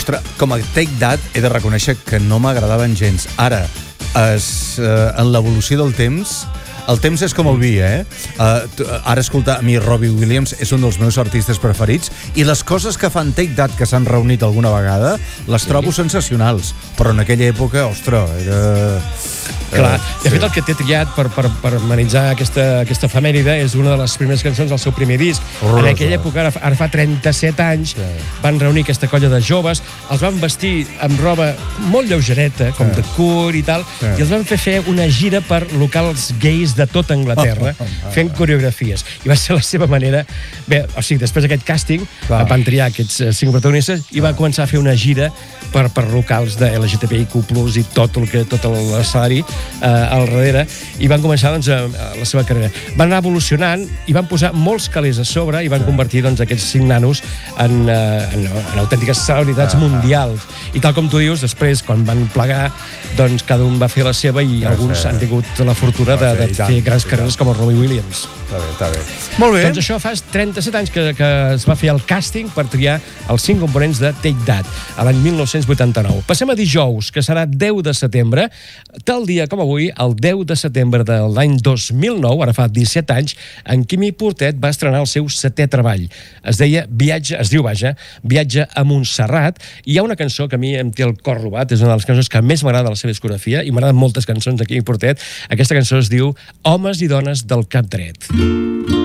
Ostres, com a Take That he de reconèixer que no m'agradaven gens. Ara, en l'evolució del temps, el temps és com el vi, ara escoltar, a mi Robbie Williams és un dels meus artistes preferits i les coses que fan Take That, que s'han reunit alguna vegada, les trobo sensacionals, però en aquella època, ostres, era... Clar, de fet el que té triat per amenitzar aquesta efemèride és una de les primeres cançons del seu primer disc. En aquella època, ara fa 37 anys, van reunir aquesta colla de joves, els van vestir amb roba molt lleugereta, com de Cure i tal, i els van fer una gira per locals gais de tota Anglaterra, fent coreografies. I va ser la seva manera... Bé, o sigui, després d'aquest càsting, van triar aquests 5 protagonistes i va començar a fer una gira per locals de LGTBIQ+, i tot l'escenari al darrere, i van començar doncs, la seva carrera. Van anar evolucionant i van posar molts calés a sobre i van convertir doncs, aquests 5 nanos en autèntiques celebritats mundials. I tal com tu dius, després, quan van plegar, doncs cada un va fer la seva i alguns han tingut la fortuna de fer grans carreres com el Robbie Williams. Està bé. Molt bé. Doncs això fa 37 anys que es va fer el càsting per triar els 5 components de Take That, a l'any 1989. Passem a dijous, que serà 10 de setembre, tal dia com avui, el 10 de setembre de l'any 2009, ara fa 17 anys, en Quimi Portet va estrenar el seu 7è treball. Es diu Viatge a Montserrat, i hi ha una cançó que a mi em té el cor robat, és una de les cançons que més m'agrada de la seva discografia, i m'agraden moltes cançons de Quimi Portet. Aquesta cançó es diu Homes i dones del cap dret.